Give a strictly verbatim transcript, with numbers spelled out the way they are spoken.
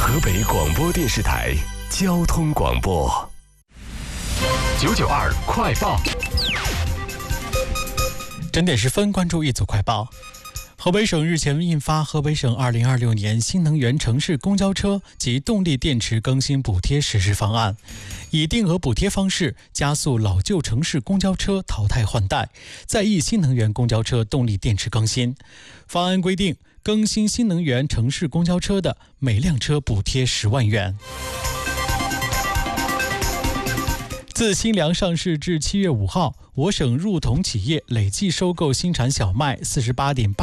河北广播电视台交通广播九九二快报。 整点十分，关注一组快报。河北省日前印发《河北省二零二六年新能源城市公交车及动力电池更新补贴实施方案》，以定额补贴方式加速老旧城市公交车淘汰换代，在役新能源公交车动力电池更新。方案规定，更新新能源城市公交车的每辆车补贴十万元。自新粮上市至七月五号，我省入桶企业累计收购新产小麦四十八点八